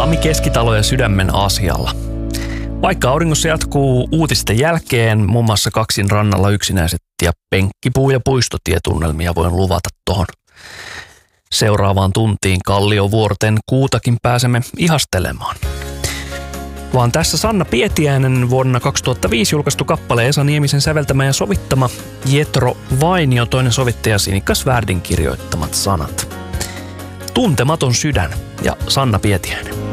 Keskitalo ja sydämen asialla. Vaikka auringossa jatkuu uutisten jälkeen, muun muassa Kaksin rannalla yksinäiset ja penkkipuu- ja puistotietunnelmia voin luvata tuohon seuraavaan tuntiin Kalliovuorten kuutakin pääsemme ihastelemaan. Vaan tässä Sanna Pietiäinen vuonna 2005 julkaistu kappale Esa Niemisen säveltämä ja sovittama, Jetro Vainio toinen sovittaja Sinikka Svärdin kirjoittamat sanat. Tuntematon sydän ja Sanna Pietiäinen.